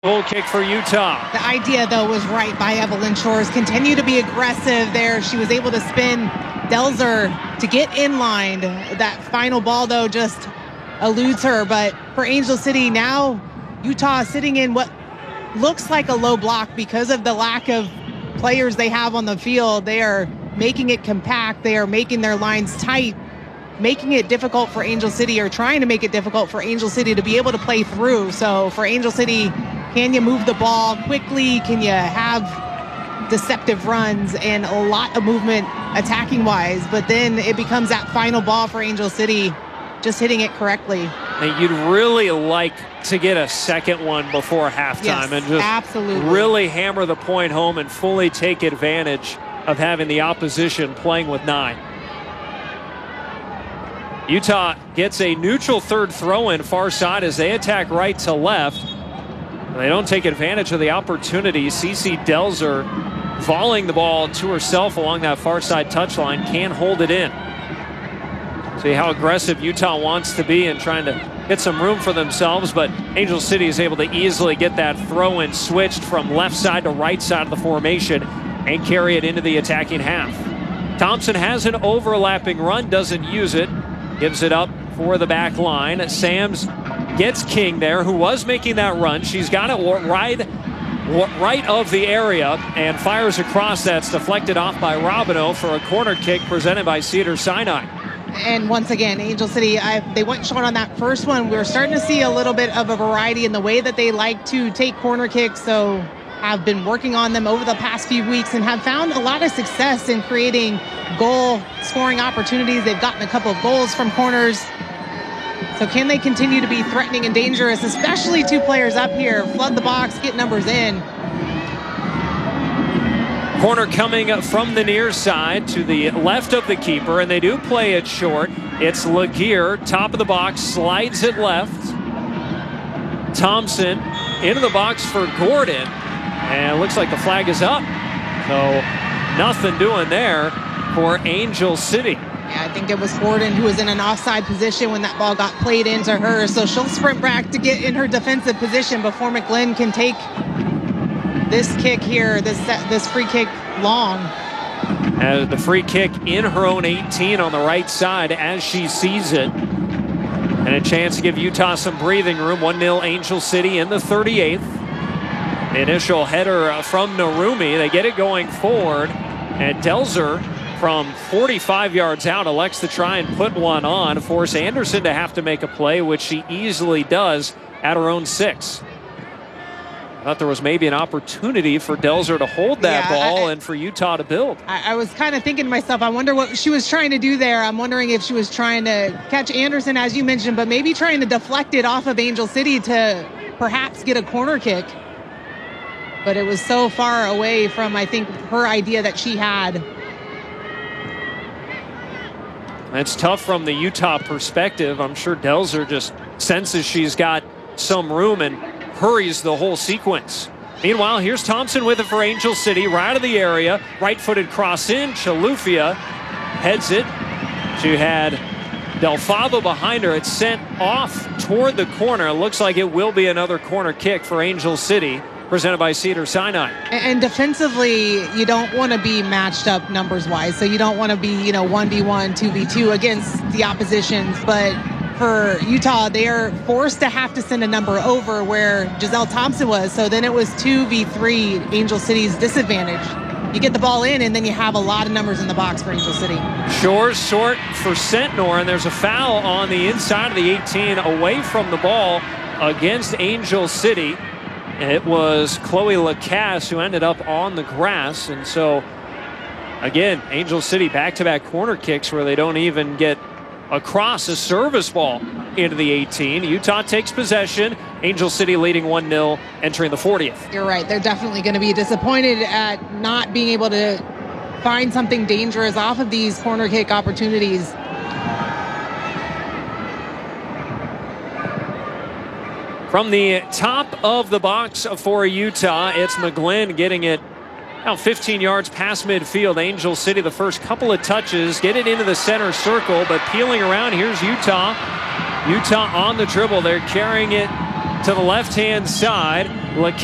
Goal kick for Utah. The idea, though, was right by Evelyn Shores. Continue to be aggressive there. She was able to spin Delzer to get in line. That final ball, though, just eludes her. But for Angel City, now Utah sitting in what looks like a low block because of the lack of players they have on the field. They are making it compact. They are making their lines tight, making it difficult for Angel City, or trying to make it difficult for Angel City to be able to play through. So for Angel City, can you move the ball quickly? Can you have deceptive runs and a lot of movement attacking wise? But then it becomes that final ball for Angel City, just hitting it correctly. And you'd really like to get a second one before halftime, yes, and just absolutely really hammer the point home and fully take advantage of having the opposition playing with 9. Utah gets a neutral third throw-in far side as they attack right to left. They don't take advantage of the opportunity. Cece Delzer volleying the ball to herself along that far side touchline, can't hold it in. See how aggressive Utah wants to be and trying to get some room for themselves, but Angel City is able to easily get that throw-in switched from left side to right side of the formation and carry it into the attacking half. Thompson has an overlapping run, doesn't use it, gives it up for the back line. Sams gets King there, who was making that run. She's got it right of the area and fires across. That's deflected off by Robino for a corner kick presented by Cedars-Sinai. And once again, Angel City, they went short on that first one. We're starting to see a little bit of a variety in the way that they like to take corner kicks. So have been working on them over the past few weeks and have found a lot of success in creating goal scoring opportunities. They've gotten a couple of goals from corners. So can they continue to be threatening and dangerous, especially 2 players up here, flood the box, get numbers in? Corner coming from the near side to the left of the keeper, and they do play it short. It's Laguerre, top of the box, slides it left. Thompson into the box for Gordon, and it looks like the flag is up. So nothing doing there for Angel City. Yeah, I think it was Gordon who was in an offside position when that ball got played into her. So she'll sprint back to get in her defensive position before McGlynn can take this kick here, this free kick long. The free kick in her own 18 on the right side as she sees it. And a chance to give Utah some breathing room. 1-0 Angel City in the 38th. The initial header from Narumi. They get it going forward. And Delzer from 45 yards out elects to try and put one on, force Anderson to have to make a play, which she easily does at her own 6. I thought there was maybe an opportunity for Delzer to hold that ball and for Utah to build. I was kind of thinking to myself, I wonder what she was trying to do there. I'm wondering if she was trying to catch Anderson, as you mentioned, but maybe trying to deflect it off of Angel City to perhaps get a corner kick. But it was so far away from, I think, her idea that she had. That's tough from the Utah perspective. I'm sure Delzer just senses she's got some room and hurries the whole sequence. Meanwhile, here's Thompson with it for Angel City, right out of the area. Right-footed cross in. Chalufia heads it. She had Del Favo behind her. It's sent off toward the corner. It looks like it will be another corner kick for Angel City, presented by Cedars-Sinai. And defensively, you don't want to be matched up numbers-wise. So you don't want to be, 1v1, 2v2 against the oppositions. But for Utah, they are forced to have to send a number over where Giselle Thompson was. So then it was 2v3, Angel City's disadvantage. You get the ball in, and then you have a lot of numbers in the box for Angel City. Shores short for Sentnor, and there's a foul on the inside of the 18 away from the ball against Angel City. It was Chloe Lacasse who ended up on the grass. And so, again, Angel City back-to-back corner kicks where they don't even get across a service ball into the 18. Utah takes possession. Angel City leading 1-0 entering the 40th. You're right. They're definitely going to be disappointed at not being able to find something dangerous off of these corner kick opportunities. From the top of the box for Utah, it's McGlynn getting it Now 15 yards past midfield. Angel City, the first couple of touches, get it into the center circle, but peeling around, here's Utah. Utah on the dribble. They're carrying it to the left-hand side.